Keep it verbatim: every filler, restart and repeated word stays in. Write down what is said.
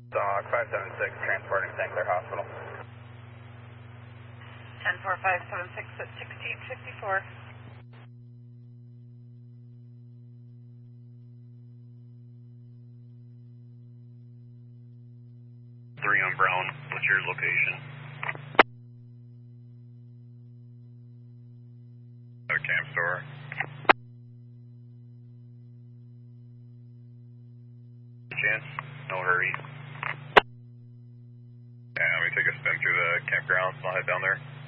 Dog five seven six transporting Saint Clair Hospital. ten four five seven six at sixteen fifty-four. Three on Brown, what's your location? At a camp store. Chance? No hurry. Yeah, let me take a spin through the campground, I'll head down there.